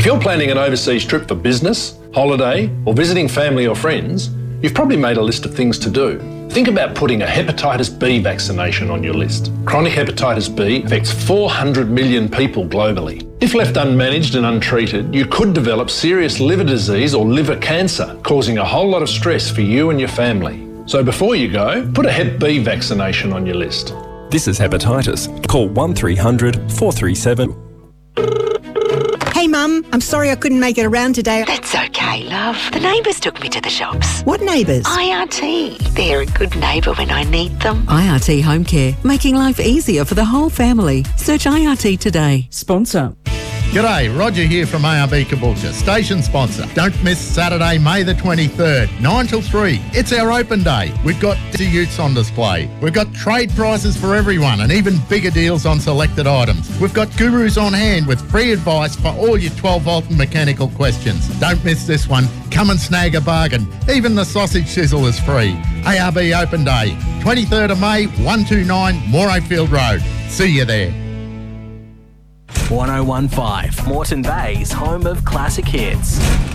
If you're planning an overseas trip for business, holiday, or visiting family or friends, you've probably made a list of things to do. Think about putting a hepatitis B vaccination on your list. Chronic hepatitis B affects 400 million people globally. If left unmanaged and untreated, you could develop serious liver disease or liver cancer, causing a whole lot of stress for you and your family. So before you go, put a Hep B vaccination on your list. This is hepatitis. Call 1300 437. Hey Mum, I'm sorry I couldn't make it around today. That's okay, love. The neighbours took me to the shops. What neighbours? IRT. They're a good neighbour when I need them. IRT Home Care, making life easier for the whole family. Search IRT today. Sponsor. G'day, Roger here from ARB Caboolture, station sponsor. Don't miss Saturday, May the 23rd, 9 till 3. It's our open day. We've got utes on display. We've got trade prices for everyone and even bigger deals on selected items. We've got gurus on hand with free advice for all your 12-volt and mechanical questions. Don't miss this one. Come and snag a bargain. Even the sausage sizzle is free. ARB Open Day, 23rd of May, 129 Morayfield Road. See you there. 1015, Moreton Bay's home of classic hits.